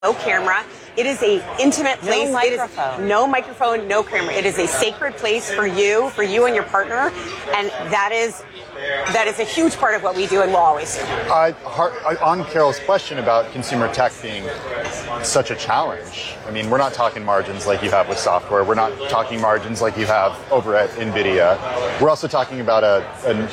no camera. It is a intimate place. No microphone. It is no microphone, no camera. It is a sacred place for you and your partner, and that is a huge part of what we do and will always do. On Carol's question about consumer tech being such a challenge, I mean, we're not talking margins like you have with software. We're not talking margins like you have over at NVIDIA. We're also talking about a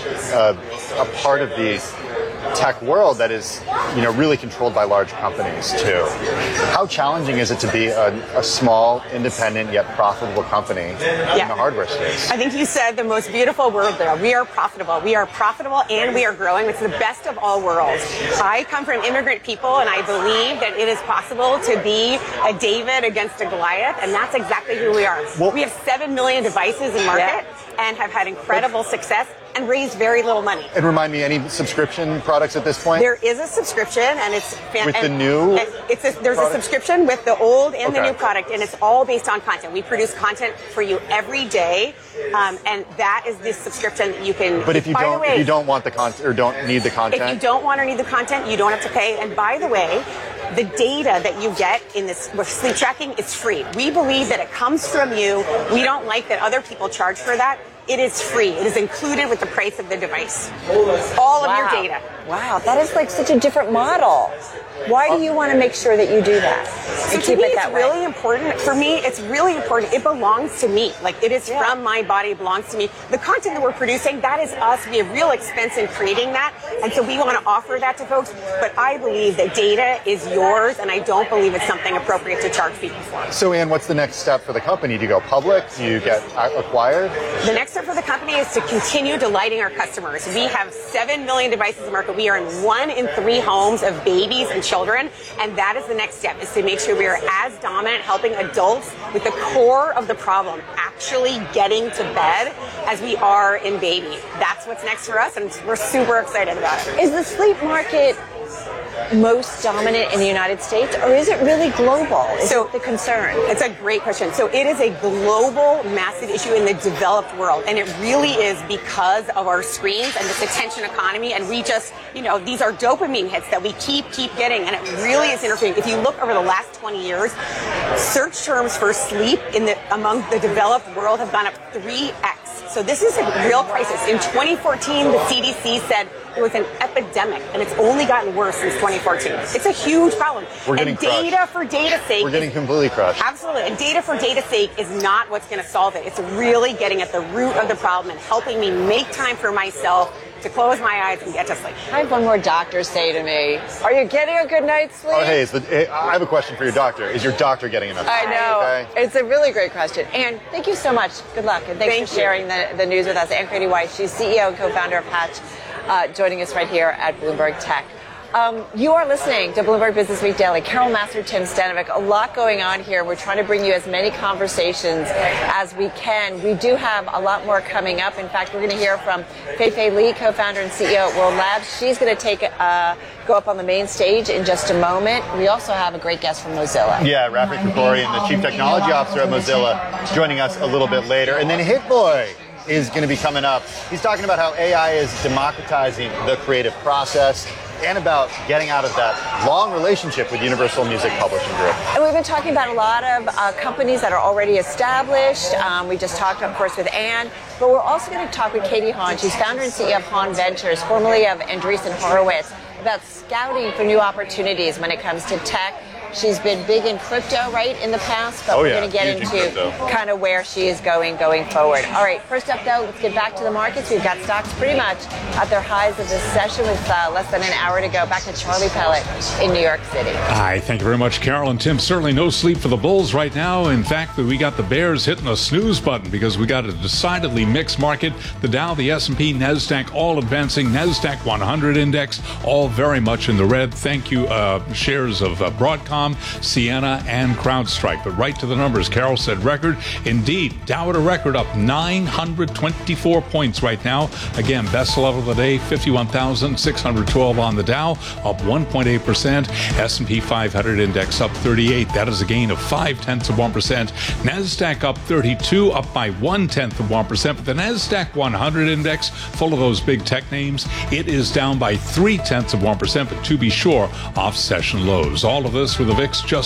part of the tech world that is, really controlled by large companies too. How challenging is it to be a small, independent, yet profitable company in the hardware space? I think you said the most beautiful word there. We are profitable. We are profitable and we are growing. It's the best of all worlds. I come from immigrant people, and I believe that it is possible to be a David against a Goliath, and that's exactly who we are. Well, we have 7 million devices in market and have had incredible success and raised very little money. And remind me, any subscription products at this point? There is a subscription, and it's with the new. There's a subscription with the old and the new product, and it's all based on content. We produce content for you every day, and that is this subscription that you can. But if you don't want the content or don't need the content, if you don't want or need the content, you don't have to pay. And by the way, the data that you get in this with sleep tracking is free. We believe that it comes from you. We don't like that other people charge for that. It is free. It is included with the price of the device. All of your data. Wow, that is like such a different model. Why do you want to make sure that you do that? So to me, it's really important. For me, it's really important. It belongs to me. Like, it is from my body. It belongs to me. The content that we're producing, that is us. We have real expense in creating that. And so we want to offer that to folks. But I believe that data is yours, and I don't believe it's something appropriate to charge people for. So, Ann, what's the next step for the company? Do you go public? Do you get acquired? The next step for the company is to continue delighting our customers. We have 7 million devices in the market. We are in 1 in 3 homes of babies and children, and that is the next step, is to make sure we are as dominant helping adults with the core of the problem actually getting to bed as we are in baby. That's what's next for us, and we're super excited about it. Is the sleep market most dominant in the United States, or is it really global? Is it the concern? It's a great question. So it is a global, massive issue in the developed world, and it really is because of our screens and this attention economy, and we just, these are dopamine hits that we keep getting, and it really is interfering. If you look over the last 20 years, search terms for sleep among the developed world have gone up 3x. So this is a real crisis. In 2014, the CDC said it was an epidemic, and it's only gotten worse since 2014. It's a huge problem. We're getting data crushed. for data's sake. We're getting completely crushed. Absolutely. And data for data's sake is not what's going to solve it. It's really getting at the root of the problem and helping me make time for myself to close my eyes and get to sleep. I have one more doctor say to me, "Are you getting a good night's sleep?" Oh, hey, I have a question for your doctor. Is your doctor getting enough sleep? I know. Okay? It's a really great question. Ann, thank you so much. Good luck. And thanks for sharing the news with us. Ann Crady-Weiss, she's CEO and co-founder of Hatch, joining us right here at Bloomberg Tech. You are listening to Bloomberg Business Week Daily. Carol Massar, Tim Stanovic, a lot going on here. We're trying to bring you as many conversations as we can. We do have a lot more coming up. In fact, we're going to hear from Fei-Fei Li, co-founder and CEO at World Labs. She's going to go up on the main stage in just a moment. We also have a great guest from Mozilla. Yeah, Rafi Krikorian, the Chief Technology Officer at Mozilla, joining us a little bit later. And then Hitboy is going to be coming up. He's talking about how AI is democratizing the creative process and about getting out of that long relationship with Universal Music Publishing Group. And we've been talking about a lot of companies that are already established. We just talked, of course, with Ann, but we're also going to talk with Katie Haun. She's founder and CEO of Haun Ventures, formerly of Andreessen Horowitz, about scouting for new opportunities when it comes to tech. She's been big in crypto, right, in the past, but we're going to get into kind of where she is going forward. All right, first up, though, let's get back to the markets. We've got stocks pretty much at their highs of this session with less than an hour to go. Back to Charlie Pellet in New York City. Hi, thank you very much, Carol and Tim. Certainly no sleep for the Bulls right now. In fact, we got the Bears hitting a snooze button because we got a decidedly mixed market. The Dow, the S&P, NASDAQ, all advancing. NASDAQ 100 index, all very much in the red. Thank you, shares of Broadcom, Ciena, and CrowdStrike. But right to the numbers, Carol said record. Indeed, Dow at a record, up 924 points right now. Again, best level of the day, 51,612 on the Dow, up 1.8%. S&P 500 index up 38. That is a gain of 0.5%. NASDAQ up 32, up by 0.1%. But the NASDAQ 100 index, full of those big tech names, it is down by 0.3%. But to be sure, off session lows. All of this with the VIX just